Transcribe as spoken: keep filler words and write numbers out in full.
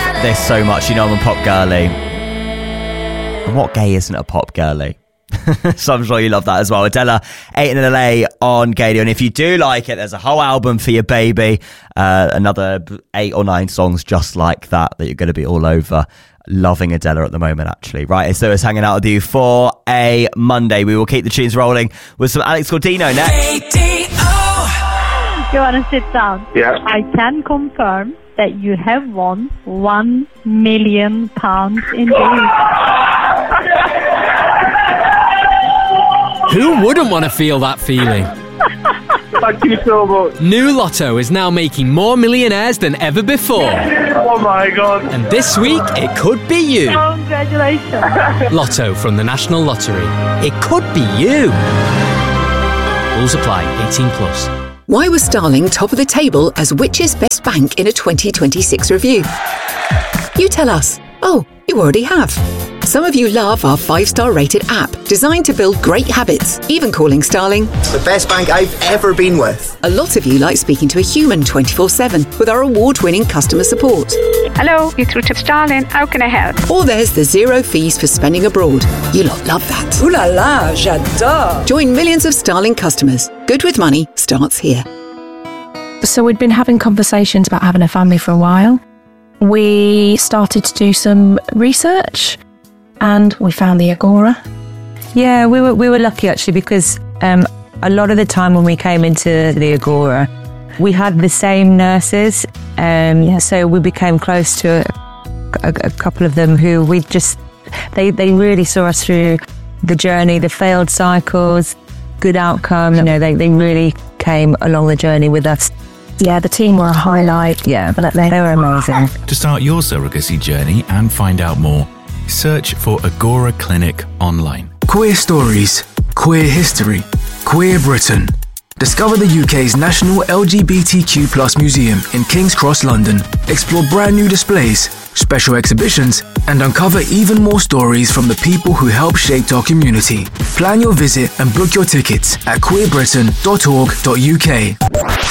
this so much. You know I'm a pop girly. And what gay isn't a pop girly? So I'm sure you love that as well. Adela, eight in L A on Gadio. And if you do like it, there's a whole album for your baby. Uh, another eight or nine songs just like that that you're going to be all over. Loving Adela at the moment, actually. Right, it's Lewis hanging out with you for a Monday. We will keep the tunes rolling with some Alex Gaudino next. You want to sit down? Yeah. I can confirm that you have won one million pounds in days. Who wouldn't want to feel that feeling? Thank you so much. New Lotto is now making more millionaires than ever before. Oh my God. And this week, it could be you. Congratulations. Lotto from the National Lottery. It could be you. Rules apply. eighteen plus. Why was Starling top of the table as Which's best bank in a twenty twenty-six review? You tell us. Oh, you already have. Some of you love our five-star rated app, designed to build great habits, even calling Starling the best bank I've ever been with. A lot of you like speaking to a human twenty-four seven with our award-winning customer support. Hello, you're through to Starling. How can I help? Or there's the zero fees for spending abroad. You lot love that. Ooh la la, j'adore. Join millions of Starling customers. Good with money starts here. So we'd been having conversations about having a family for a while. We started to do some research and we found the Agora. Yeah, we were we were lucky actually, because um, a lot of the time when we came into the Agora, we had the same nurses. Um, yeah, so we became close to a, a, a couple of them who we just, they, they really saw us through the journey, the failed cycles, good outcome. You know, they, they really came along the journey with us. Yeah, the team were a highlight. Yeah, but they, they were amazing. To start your surrogacy journey and find out more, search for Agora Clinic online. Queer stories, queer history, queer Britain. Discover the U K's national L G B T Q plus museum in King's Cross, London. Explore brand new displays, special exhibitions, and uncover even more stories from the people who help shape our community. Plan your visit and book your tickets at queer britain dot org dot U K.